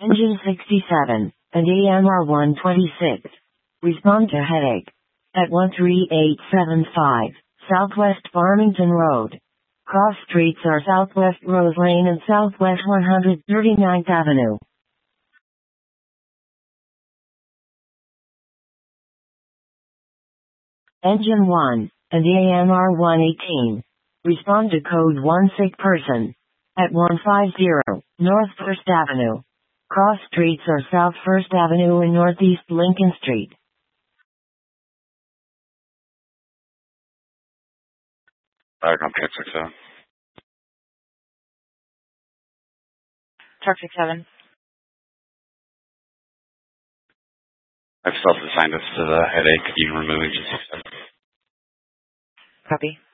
Engine 67 and AMR 126. Respond to headache. At 13875, Southwest Farmington Road. Cross streets are Southwest Rose Lane and Southwest 139th Avenue. Engine 1 and AMR 118. Respond to code 1 sick person. At 150 North 1st Avenue. Cross streets are South 1st Avenue and Northeast Lincoln Street. Diagram Truck 67. Truck 67. I've self-assigned this to the headache. You can remove engine 67. Copy.